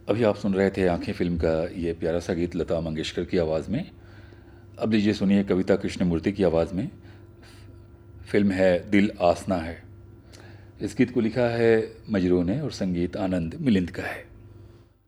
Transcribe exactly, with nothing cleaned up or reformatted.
अभी आप सुन रहे थे आंखें फिल्म का ये प्यारा सा गीत लता मंगेशकर की आवाज़ में। अब लीजिए सुनिए कविता कृष्णमूर्ति की आवाज़ में। फिल्म है दिल आसना है। इस गीत को लिखा है मजरू ने और संगीत आनंद मिलिंद का है।